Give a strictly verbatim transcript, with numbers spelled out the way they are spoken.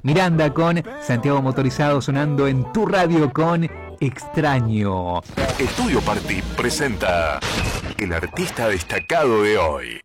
Miranda con Santiago Motorizado sonando en tu radio con Extraño. Estudio Party presenta el artista destacado de hoy.